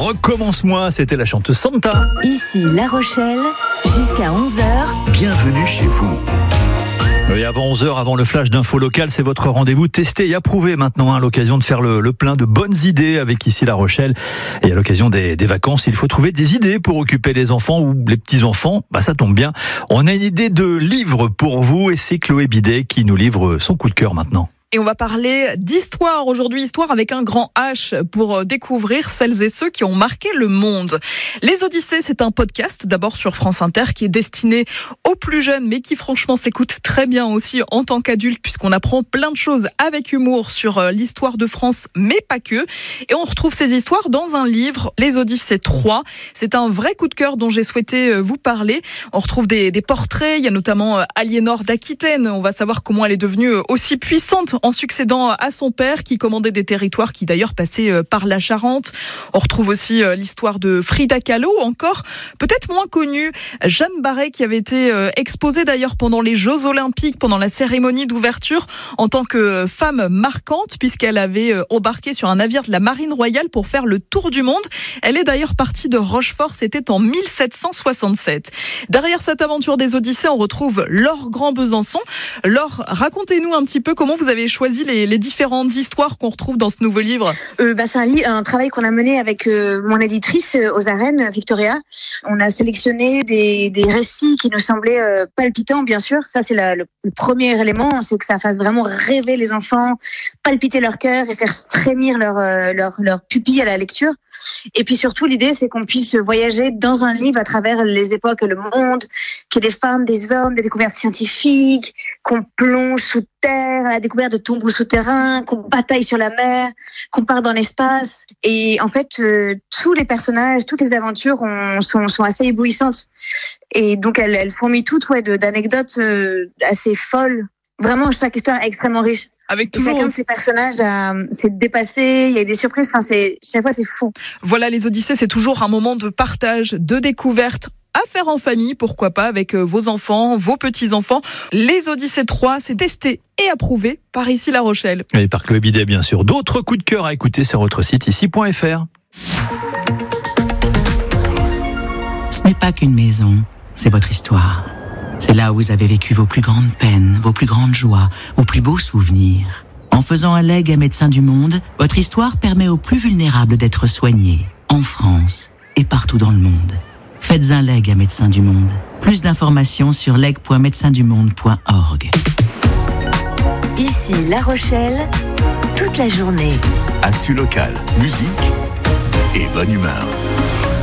Recommence-moi, c'était la chanteuse Santa. Ici La Rochelle, jusqu'à 11h. Bienvenue chez vous. Et avant 11h, avant le flash d'info locale, c'est votre rendez-vous testé et approuvé maintenant, à l'occasion de faire le plein de bonnes idées avec ici La Rochelle. Et à l'occasion des vacances, il faut trouver des idées pour occuper les enfants ou les petits-enfants. Ça tombe bien. On a une idée de livre pour vous et c'est Chloé Bidet qui nous livre son coup de cœur maintenant. Et on va parler d'histoire aujourd'hui, histoire avec un grand H pour découvrir celles et ceux qui ont marqué le monde. Les Odyssées, c'est un podcast d'abord sur France Inter qui est destiné aux plus jeunes mais qui franchement s'écoute très bien aussi en tant qu'adulte puisqu'on apprend plein de choses avec humour sur l'histoire de France mais pas que. Et on retrouve ces histoires dans un livre, Les Odyssées 3. C'est un vrai coup de cœur dont j'ai souhaité vous parler. On retrouve des portraits, il y a notamment Aliénor d'Aquitaine. On va savoir comment elle est devenue aussi puissante en succédant à son père qui commandait des territoires qui d'ailleurs passaient par la Charente. On retrouve aussi l'histoire de Frida Kahlo, encore peut-être moins connue, Jeanne Barret qui avait été exposée d'ailleurs pendant les Jeux Olympiques, pendant la cérémonie d'ouverture en tant que femme marquante puisqu'elle avait embarqué sur un navire de la Marine Royale pour faire le tour du monde. Elle est d'ailleurs partie de Rochefort, c'était en 1767. Derrière cette aventure des Odyssées, on retrouve Laure Grand-Besançon. Laure, racontez-nous un petit peu comment vous avez choisi les différentes histoires qu'on retrouve dans ce nouveau livre. C'est un travail qu'on a mené avec mon éditrice aux Arènes, Victoria. On a sélectionné des récits qui nous semblaient palpitants, bien sûr. Ça, c'est le premier élément, c'est que ça fasse vraiment rêver les enfants, palpiter leur cœur et faire frémir leur pupille à la lecture. Et puis surtout, l'idée, c'est qu'on puisse voyager dans un livre à travers les époques, le monde, qu'il y ait des femmes, des hommes, des découvertes scientifiques, qu'on plonge sous terre, à la découverte de tombeaux souterrains, qu'on bataille sur la mer, qu'on part dans l'espace. Et en fait, tous les personnages, toutes les aventures sont assez éblouissantes. Et donc, elles fourmillent toutes d'anecdotes assez folles. Vraiment, chaque histoire est extrêmement riche. Avec toujours... Chacun de ces personnages s'est dépassé, il y a eu des surprises, chaque fois c'est fou. Voilà, les Odyssées, c'est toujours un moment de partage, de découverte, à faire en famille, pourquoi pas, avec vos enfants, vos petits-enfants. Les Odyssées 3, c'est testé et approuvé par ici La Rochelle. Et par Chloé Bidet, bien sûr. D'autres coups de cœur à écouter sur votre site ici.fr. Ce n'est pas qu'une maison, c'est votre histoire. C'est là où vous avez vécu vos plus grandes peines, vos plus grandes joies, vos plus beaux souvenirs. En faisant un legs à Médecins du Monde, votre histoire permet aux plus vulnérables d'être soignés, en France et partout dans le monde. Faites un legs à Médecins du Monde. Plus d'informations sur leg.médecindumonde.org. Ici La Rochelle, toute la journée. Actu locale, musique et bonne humeur.